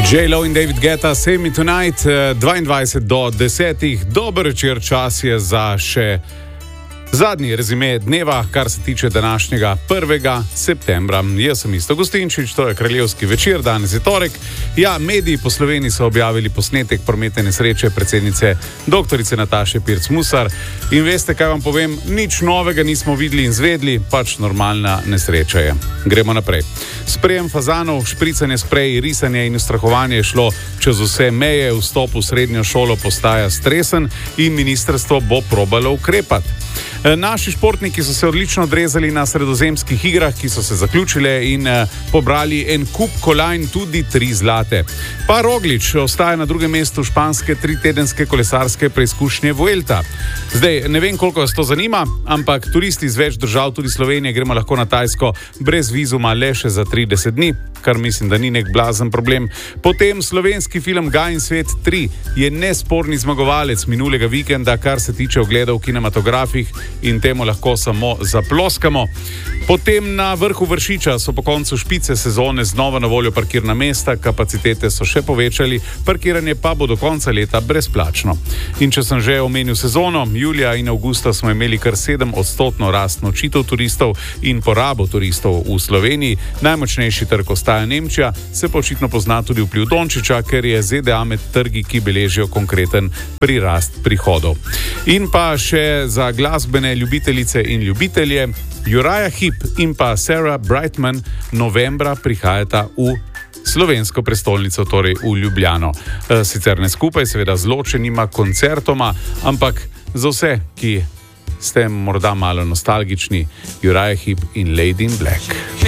J-Lo in David Guetta, Save Me Tonight, 22 do 10. Dober večer, čas je za še zadnji rezime dneva, kar se tiče današnjega 1. septembra. Jaz sem Isto Gostinčič, to je kraljevski večer, danes je torek. Ja, mediji po Sloveniji so objavili posnetek prometne nesreče predsednice doktorice Nataše Pirc Musar. In veste, kaj vam povem, nič novega nismo videli in zvedli, pač normalna nesreča je. Gremo naprej. Sprejem fazanov, špricanje sprej, risanje in ustrahovanje je šlo čez vse meje, vstop v srednjo šolo postaja stresen in ministrstvo bo probalo ukrepati. Naši športniki so se odlično odrezali na sredozemskih igrah, ki so se zaključile in pobrali en kup kolajn, tudi 3 zlate. Pa Roglič ostaja na drugem mestu španske 3-tedenske kolesarske preizkušnje Vuelta. Zdaj, ne vem, koliko vas to zanima, ampak turisti iz več držav, tudi Slovenije, gremo lahko na Tajsko brez vizuma le še za 30 dni, kar mislim, da ni nek blazen problem. Potem slovenski film Gaj in svet 3 je nesporni zmagovalec minulega vikenda, kar se tiče ogledov v kinematografih, in temu lahko samo zaploskamo. Potem na vrhu Vršiča so po koncu špice sezone znova na voljo parkirna mesta, kapacitete so še povečali, parkiranje pa bo do konca leta brezplačno. In če sem že omenil sezono, julija in avgusta smo imeli kar 7% rast nočitev turistov in porabo turistov v Sloveniji. Najmočnejši trg ostaja Nemčija, se pa očitno pozna tudi vpliv Dončića, ker je ZDA med trgi, ki beležijo konkreten prirast prihodov. In pa še za glasbene ljubiteljice in ljubitelje, Uriah Heep in pa Sarah Brightman novembra prihajata v slovensko prestolnico, torej v Ljubljano. Sicer ne skupaj, seveda z ločenima koncertoma, ampak za vse, ki ste morda malo nostalgični, Uriah Heep in Lady in Black.